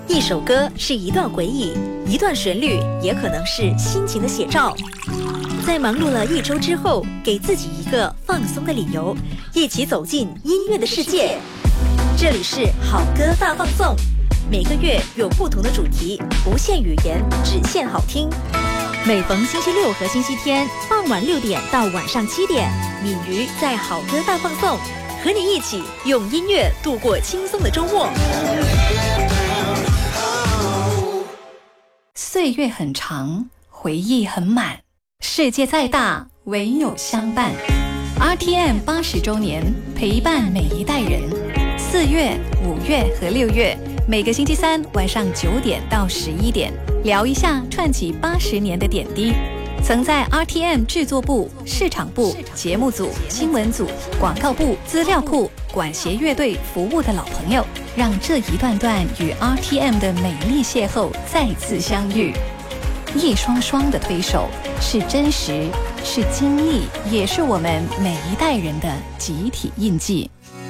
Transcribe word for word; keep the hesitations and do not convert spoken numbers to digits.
一首歌是一段回忆，一段旋律也可能是心情的写照。在忙碌了一周之后，给自己一个放松的理由，一起走进音乐的世界。这里是好歌大放送，每个月有不同的主题，不限语言，只限好听。每逢星期六和星期天傍晚六点到晚上七点，敏瑜在好歌大放送，和你一起用音乐度过轻松的周末。 岁月很长，回忆很满，世界再大，唯有相伴。R T M 八十周年，陪伴每一代人。四月、五月和六月，每个星期三晚上九点到十一点，聊一下串起八十年的点滴。曾在 R T M 制作部、市场部、节目组、新闻组、广告部、资料库、管弦乐队服务的老朋友，让这一段段与 R T M 的美丽邂逅再次相遇。一双双的推手，是真实，是经历，也是我们每一代人的集体印记。